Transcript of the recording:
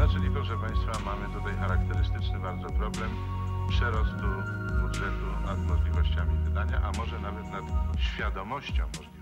No czyli proszę Państwa, mamy tutaj charakterystyczny bardzo problem przerostu budżetu nad możliwościami wydania, a może nawet nad świadomością możliwości